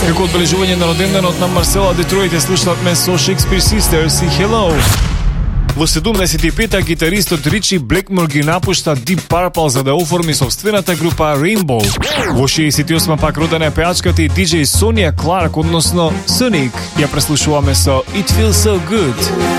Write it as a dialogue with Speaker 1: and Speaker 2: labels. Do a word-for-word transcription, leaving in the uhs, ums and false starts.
Speaker 1: Како одбележување на роденденот на Марсела Детройт ја слушнавме со Shakespeare Sisters и Hello. Во седумдесет и пета гитаристот Ричи Блекмор ги напушта Deep Purple за да оформи собствената група Rainbow. Во шеесет и осма пак родена е пеачката и диџеј Сонија Кларк, односно Sonic. Ја преслушуваме со It Feels So Good.